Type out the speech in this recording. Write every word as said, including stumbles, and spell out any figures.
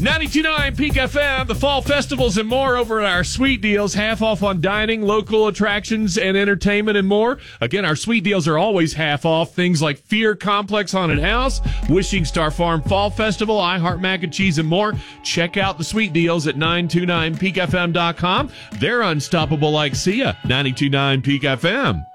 ninety-two point nine Peak F M, the fall festivals and more over at our Sweet Deals. Half off on dining, local attractions, and entertainment and more. Again, our Sweet Deals are always half off. Things like Fear Complex Haunted House, Wishing Star Farm Fall Festival, I Heart Mac and Cheese, and more. Check out the Sweet Deals at nine two nine peak f m dot com. They're unstoppable like Sia. ninety-two point nine Peak F M.